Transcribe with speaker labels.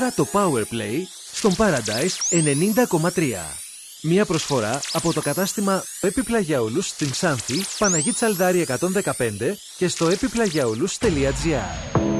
Speaker 1: Το Powerplay στον Paradise 90,3. Μία προσφορά από το κατάστημα Επιπλαγιαούλους στην Ξάνθη, Παναγή Τσαλδάρη 115 και στο επιπλαγιαούλους.gr.